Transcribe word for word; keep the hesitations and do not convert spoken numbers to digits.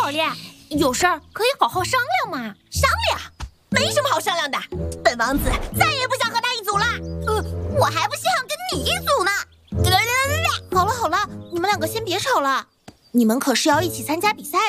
老练，有事儿可以好好商量嘛。 商量？没什么好商量的。本王子再也不想和他一组了。呃，我还不稀罕跟你一组呢。 好了好了，你们两个先别吵了，你们可是要一起参加比赛。